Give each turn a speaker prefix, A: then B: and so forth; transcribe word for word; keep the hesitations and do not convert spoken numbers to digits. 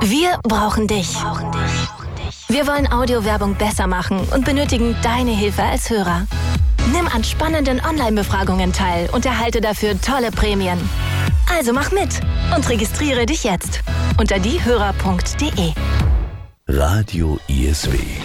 A: Wir brauchen dich. Wir wollen Audiowerbung besser machen und benötigen deine Hilfe als Hörer. Nimm an spannenden Online-Befragungen teil und erhalte dafür tolle Prämien. Also mach mit und registriere dich jetzt unter diehörer punkt de.
B: Radio I S W